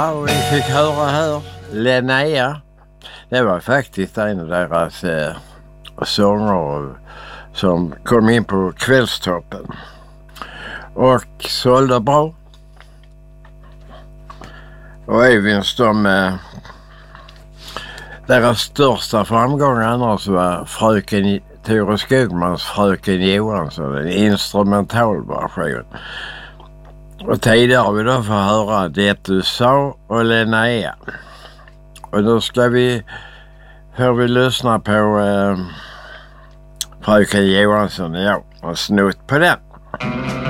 Ja, vi fick höra här Linnea. Det var faktiskt en av deras sånger som kom in på Kvällstoppen och sålde bra. Och Eyvinds, deras största framgång annars var Tore Skogmans Fröken Johansson, en instrumentalversion. Och tidigare har vi då fått höra Det du sa och Linnea. Och då får vi lyssna på Fröken Johansson och snutt på den.